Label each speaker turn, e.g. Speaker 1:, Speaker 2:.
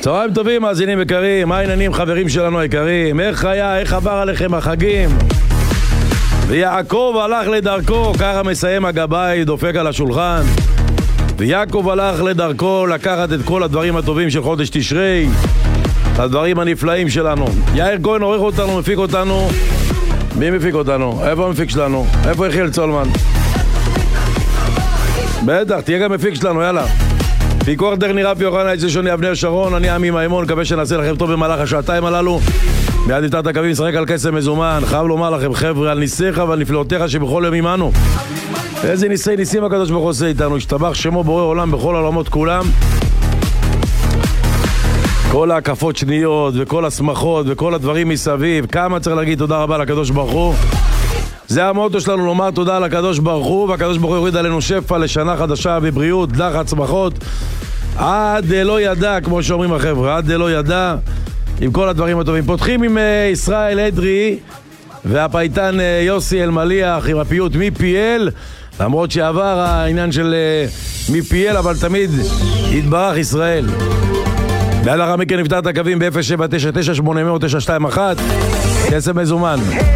Speaker 1: צהריים טובים, מאזינים יקרים, מה העניינים חברים שלנו יקרים? איך היה, איך עבר עליכם החגים? ויעקב הלך לדרכו, ככה מסיים הגבאי, דופק על השולחן. ויעקב הלך לדרכו לקחת את כל הדברים הטובים של חודש תשרי, הדברים הנפלאים שלנו. יאיר כהן עורך אותנו, מפיק אותנו. מי מפיק אותנו? איפה המפיק שלנו? איפה יחיאל צולמן? בטח, תהיה גם מפיק שלנו, יאללה. פיקוח דרני רפי יוחנן, איזה שוני אבנר שרון, אני עמי מימון, מקווה שנעשה לכם טוב במהלך השעתיים הללו. מיד נפתח את הקווים, נשחק על כסף מזומן. חייב לומר לכם חבר'ה, על ניסיך ועל נפלאותיך שבכל יום עמנו. איזה ניסים הקדוש ברוך הוא עושה איתנו, השתבח שמו בורא עולם בכל העולמות כולם. כל ההקפות שניות וכל השמחות וכל הדברים מסביב, כמה צריך להגיד תודה רבה לקדוש ברוך הוא. זה המוטו שלנו, לומר תודה לקדוש ברוך הוא, והקדוש ברוך הוא יוריד עלינו שפע לשנה חדשה בבריאות, דחת, שמחות עד לא ידע, כמו שאומרים החבר'ה, עד לא ידע, עם כל הדברים הטובים. פותחים עם ישראל אדרי והפייטן יוסי אלמליח עם הפיוט מפיאל, למרות שעבר העניין של מפיאל, אבל תמיד יתברך ישראל. לאחר מכן נפתח את הקווים ב-0799-800-921, כסף מזומן.